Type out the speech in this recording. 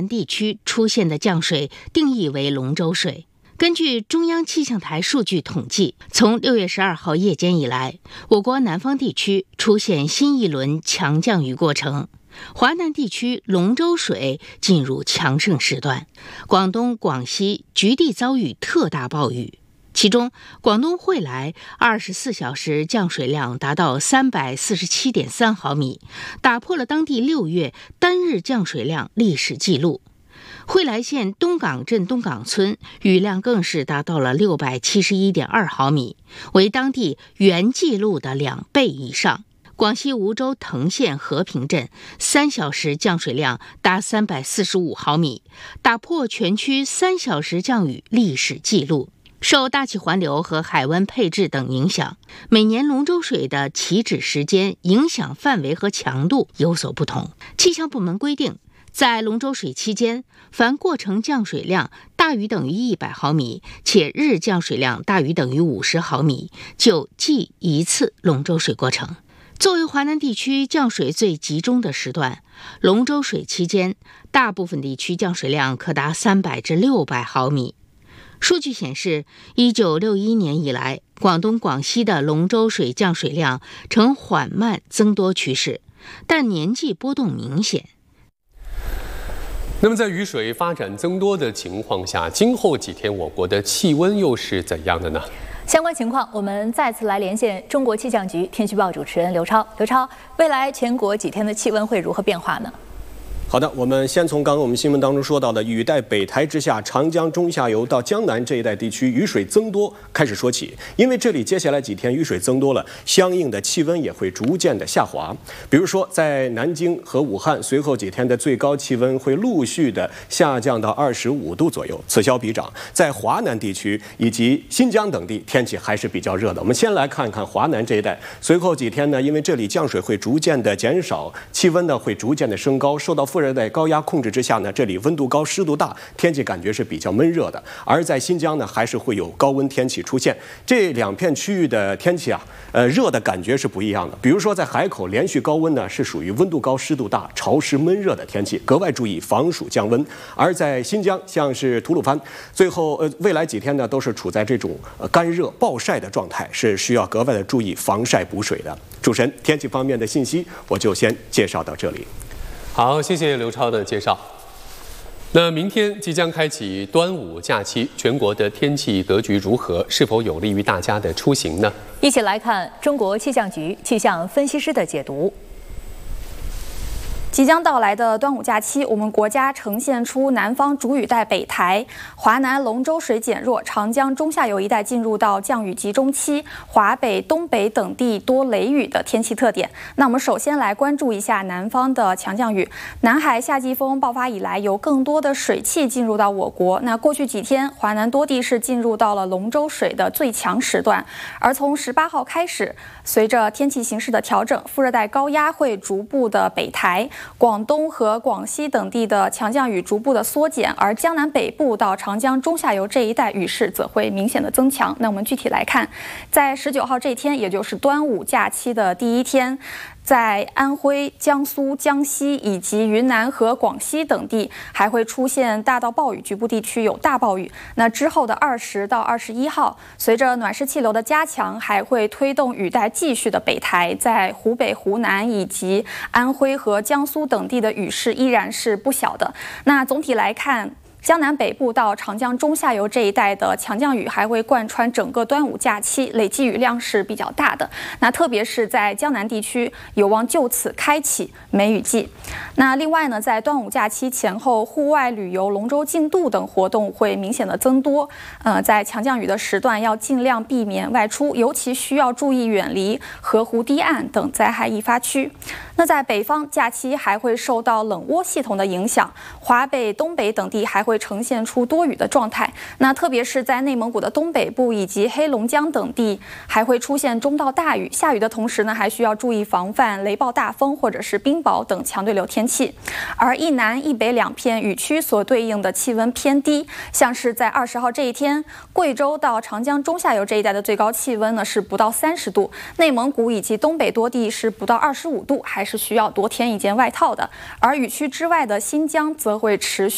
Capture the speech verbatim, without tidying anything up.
地区出现的降水定义为龙舟水。根据中央气象台数据统计，从六月十二号夜间以来，我国南方地区出现新一轮强降雨过程，华南地区龙舟水进入强盛时段，广东、广西局地遭遇特大暴雨。其中，广东惠来二十四小时降水量达到三百四十七点三毫米，打破了当地六月单日降水量历史记录。惠来县东港镇东港村雨量更是达到了六百七十一点二毫米，为当地原记录的两倍以上。广西梧州藤县和平镇三小时降水量达三百四十五毫米，打破全区三小时降雨历史记录。受大气环流和海温配置等影响，每年龙舟水的起止时间、影响范围和强度有所不同。气象部门规定，在龙舟水期间，凡过程降水量大于等于一百毫米，且日降水量大于等于五十毫米，就记一次龙舟水过程。作为华南地区降水最集中的时段，龙舟水期间，大部分地区降水量可达三百至六百毫米。数据显示，一九六一年以来，广东、广西的龙舟水降水量呈缓慢增多趋势，但年季波动明显。 那么，在雨水发展增多的情况下，今后几天我国的气温又是怎样的呢？ 相关情况，我们再次来连线中国气象局天气报主持人刘超。刘超，未来全国几天的气温会如何变化呢？ 好的，我们先从刚刚我们新闻当中说到的雨带北抬之下，长江中下游到江南这一带地区雨水增多开始说起。因为这里接下来几天雨水增多了，相应的气温也会逐渐的下滑。比如说在南京和武汉，随后几天的最高气温会陆续的下降到二十五度左右，此消彼长。在华南地区以及新疆等地，天气还是比较热的。我们先来看看华南这一带，随后几天呢，因为这里降水会逐渐的减少，气温呢会逐渐的升高，受到副热带高压控制之下呢，这里温度高、湿度大，天气感觉是比较闷热的。而在新疆呢，还是会有高温天气出现。这两片区域的天气啊，呃，热的感觉是不一样的。比如说在海口，连续高温呢是属于温度高、湿度大、潮湿闷热的天气，格外注意防暑降温。而在新疆，像是吐鲁番，最后呃未来几天呢都是处在这种呃干热暴晒的状态，是需要格外的注意防晒补水的。主持人，天气方面的信息我就先介绍到这里。 好，谢谢刘超的介绍。那明天即将开启端午假期，全国的天气格局如何？是否有利于大家的出行呢？ 一起来看中国气象局气象分析师的解读。即将到来的端午假期，我们国家呈现出南方主雨带北抬，华南龙舟水减弱，长江中下游一带进入到降雨集中期，华北、东北等地多雷雨的天气特点。那我们首先来关注一下南方的强降雨。南海夏季风爆发以来，有更多的水汽进入到我国。那过去几天，华南多地是进入到了龙舟水的最强时段，而从十八号开始，随着天气形势的调整，副热带高压会逐步的北抬。广东和广西等地的强降雨逐步的缩减，而江南北部到长江中下游这一带雨势则会明显的增强。那我们具体来看，在十九号这天，也就是端午假期的第一天，在安徽、江苏、江西以及云南和广西等地还会出现大到暴雨，局部地区有大暴雨。那之后的二十到二十一号，随着暖湿气流的加强，还会推动雨带继续的北抬，在湖北、湖南以及安徽和江苏等地的雨势依然是不小的。那总体来看，江南北部到长江中下游这一带的强降雨还会贯穿整个端午假期，累计雨量是比较大的。那特别是在江南地区，有望就此开启梅雨季。那另外呢，在端午假期前后，户外旅游、龙舟竞渡等活动会明显的增多。呃，在强降雨的时段，要尽量避免外出，尤其需要注意远离河湖堤岸等灾害易发区。那在北方，假期还会受到冷涡系统的影响，华北、东北等地还会呈现出多雨的状态。那特别是在内蒙古的东北部以及黑龙江等地，还会出现中到大雨。下雨的同时呢，还需要注意防范雷暴大风或者是冰雹等强对流天气。而一南一北两片雨区所对应的气温偏低，像是在二十号这一天，贵州到长江中下游这一带的最高气温呢是不到三十度，内蒙古以及东北多地是不到二十五度，还是需要多添一件外套的。而雨区之外的新疆则会持续